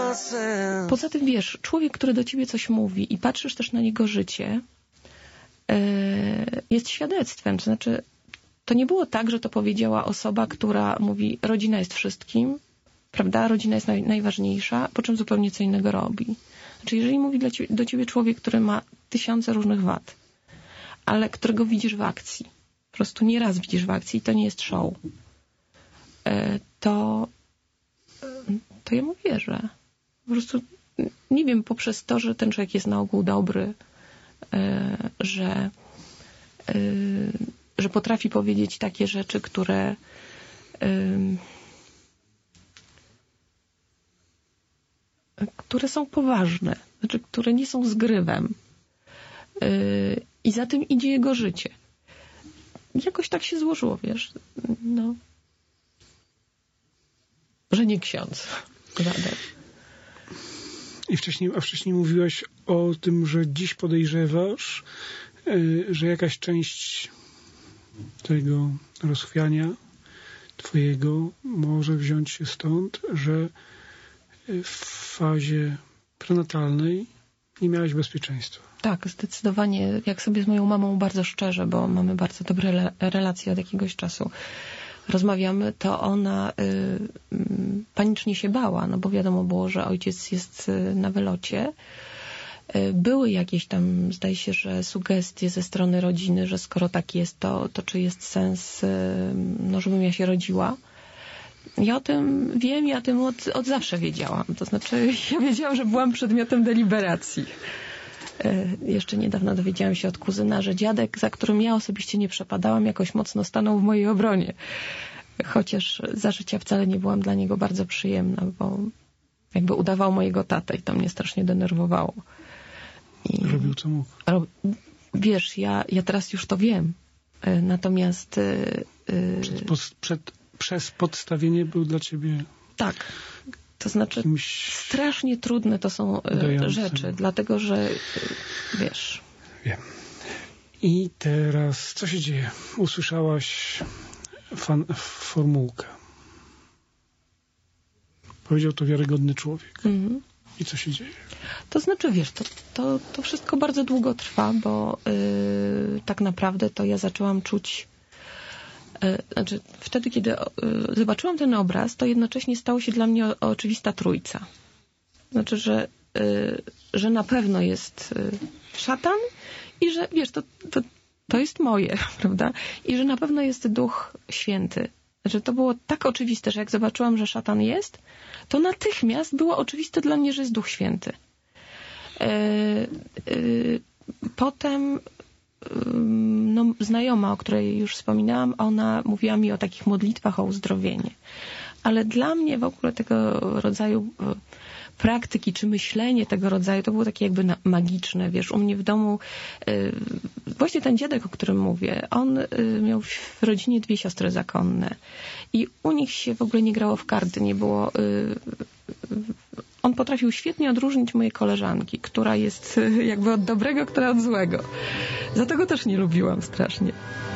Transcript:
Poza tym, wiesz, człowiek, który do ciebie coś mówi i patrzysz też na jego życie, jest świadectwem. To znaczy, to nie było tak, że to powiedziała osoba, która mówi, rodzina jest wszystkim, prawda? Rodzina jest najważniejsza, po czym zupełnie co innego robi. Znaczy, jeżeli mówi do ciebie człowiek, który ma tysiące różnych wad, ale którego widzisz w akcji, po prostu nieraz widzisz w akcji i to nie jest show, to ja mu wierzę. Po prostu, nie wiem, poprzez to, że ten człowiek jest na ogół dobry, że potrafi powiedzieć takie rzeczy, które są poważne, znaczy, które nie są zgrywem. I za tym idzie jego życie. Jakoś tak się złożyło, wiesz, no, że nie ksiądz. Radek. A wcześniej mówiłaś o tym, że dziś podejrzewasz, że jakaś część tego rozchwiania twojego może wziąć się stąd, że w fazie prenatalnej nie miałeś bezpieczeństwa. Tak, zdecydowanie. Jak sobie z moją mamą bardzo szczerze, bo mamy bardzo dobre relacje od jakiegoś czasu, rozmawiamy, to ona panicznie się bała, no bo wiadomo było, że ojciec jest na wylocie. Były jakieś tam, zdaje się, że sugestie ze strony rodziny, że skoro tak jest, to czy jest sens, no, żebym ja się rodziła. Ja o tym wiem, ja o tym od zawsze wiedziałam. To znaczy, ja wiedziałam, że byłam przedmiotem deliberacji. Jeszcze niedawno dowiedziałam się od kuzyna, że dziadek, za którym ja osobiście nie przepadałam, jakoś mocno stanął w mojej obronie. Chociaż za życia wcale nie byłam dla niego bardzo przyjemna, bo jakby udawał mojego tatę i to mnie strasznie denerwowało. Robił co mógł. Wiesz, ja teraz już to wiem. Natomiast... Przez podstawienie był dla ciebie... Tak. To znaczy, strasznie trudne to są rzeczy, dlatego że, wiesz... Wiem. I teraz, co się dzieje? Usłyszałaś formułkę. Powiedział to wiarygodny człowiek. Mhm. I co się dzieje? To znaczy, wiesz, to wszystko bardzo długo trwa, bo tak naprawdę to ja zaczęłam czuć... Znaczy, wtedy, kiedy zobaczyłam ten obraz, to jednocześnie stało się dla mnie oczywista trójca. Znaczy, że na pewno jest szatan i że, wiesz, to jest moje, prawda? I że na pewno jest Duch Święty. Znaczy, to było tak oczywiste, że jak zobaczyłam, że szatan jest, to natychmiast było oczywiste dla mnie, że jest Duch Święty. Potem no, znajoma, o której już wspominałam, ona mówiła mi o takich modlitwach o uzdrowienie. Ale dla mnie w ogóle tego rodzaju praktyki, czy myślenie tego rodzaju, to było takie jakby magiczne, wiesz, u mnie w domu właśnie ten dziadek, o którym mówię, on miał w rodzinie 2 siostry zakonne i u nich się w ogóle nie grało w karty, nie było... On potrafił świetnie odróżnić moje koleżanki, która jest jakby od dobrego, która od złego. Za tego też nie lubiłam strasznie.